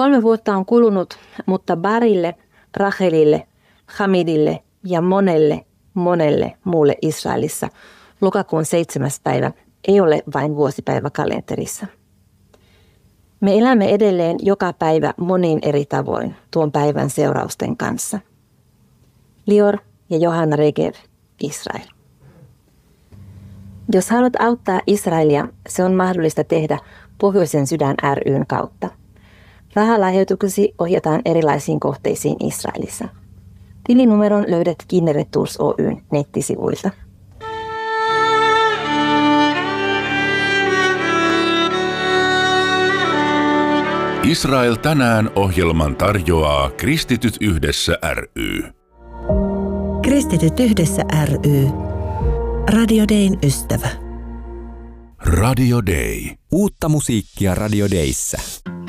3 vuotta on kulunut, mutta Barille, Rachelille, Hamidille ja monelle muulle Israelissa lokakuun 7. päivä ei ole vain vuosipäivä kalenterissa. Me elämme edelleen joka päivä monin eri tavoin tuon päivän seurausten kanssa. Lior ja Johanna Regev, Israel. Jos haluat auttaa Israelia, se on mahdollista tehdä Pohjoisen sydän ry:n kautta. Rahalahjoituksesi ohjataan erilaisiin kohteisiin Israelissa. Tilinumeron löydät Kinneret Tours Oyn nettisivuilta. Israel tänään -ohjelman tarjoaa Kristityt yhdessä ry. Kristityt yhdessä ry. Radio Dayn ystävä. Radio Day. Uutta musiikkia Radio Dayssä.